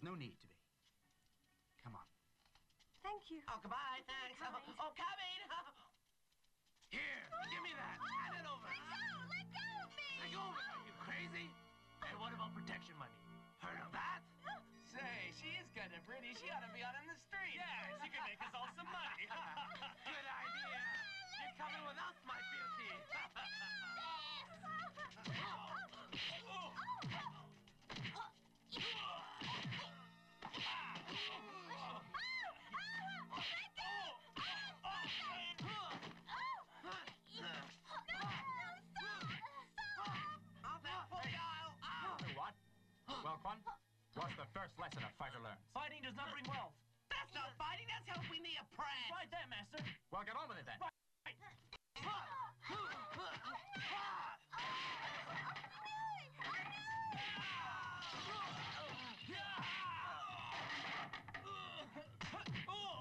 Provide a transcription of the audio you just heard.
There's no need to be. Come on. Thank you. Oh, goodbye, thanks. Oh, coming! Here, give me that. Hand it over. Let go of me! Let go of it. Are you crazy? And what about protection money? Heard of that? Say, she is kind of pretty. She ought to be out in the street. Yeah, she can make us all some money. Good idea. You're coming with us, my beauty. What? Well, Quan, what's the first lesson a fighter learns? Fighting does not bring wealth. That's not fighting, that's helping the oppressed. Fight that, master. Well, get on with it then. Fight.